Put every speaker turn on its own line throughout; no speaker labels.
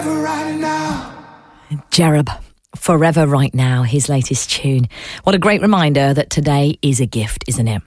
forever right now.
Jerub, Forever Right Now, his latest tune. What a great reminder that today is a gift, isn't it?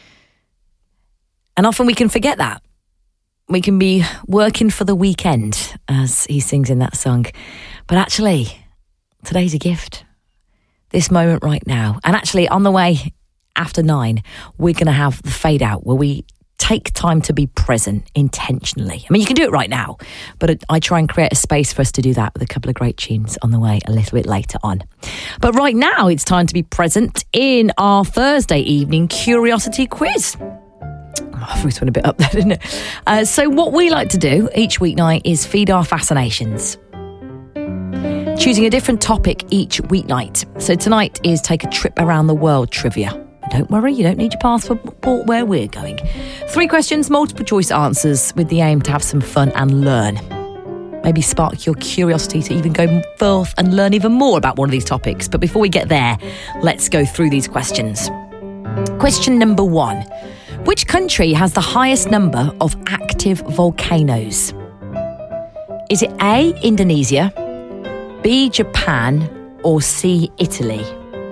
And often we can forget that. We can be working for the weekend, as he sings in that song. But actually, today's a gift. This moment right now. And actually, on the way after 9, we're going to have the fade out where we take time to be present intentionally. I mean, you can do it right now, but I try and create a space for us to do that with a couple of great tunes on the way a little bit later on. But right now, it's time to be present in our Thursday evening Curiosity Quiz. My voice went a bit up there, didn't it? So what we like to do each weeknight is feed our fascinations, choosing a different topic each weeknight. So tonight is take a trip around the world trivia. Don't worry, you don't need your passport where we're going. 3 questions, multiple choice answers with the aim to have some fun and learn. Maybe spark your curiosity to even go forth and learn even more about one of these topics. But before we get there, let's go through these questions. Question number 1. Which country has the highest number of active volcanoes? Is it A, Indonesia, B, Japan, or C, Italy?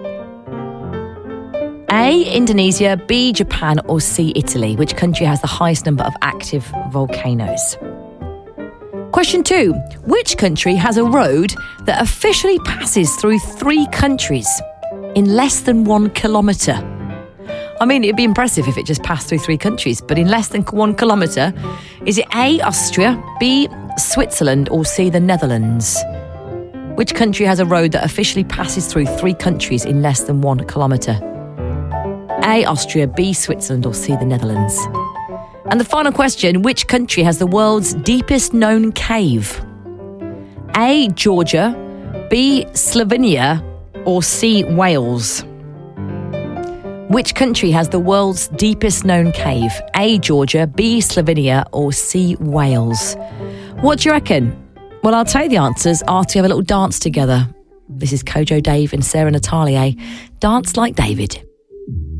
A, Indonesia, B, Japan, or C, Italy? Which country has the highest number of active volcanoes? Question 2. Which country has a road that officially passes through 3 countries in less than 1 kilometre? I mean, it'd be impressive if it just passed through 3 countries, but in less than 1 kilometre. Is it A, Austria, B, Switzerland, or C, the Netherlands? Which country has a road that officially passes through 3 countries in less than 1 kilometre? A, Austria, B, Switzerland, or C, the Netherlands? And the final question, which country has the world's deepest known cave? A, Georgia, B, Slovenia, or C, Wales? Which country has the world's deepest known cave? A, Georgia, B, Slovenia, or C, Wales? What do you reckon? Well, I'll tell you the answers after we have a little dance together. This is Kojo Dave and Sarah Natalier. Dance like David.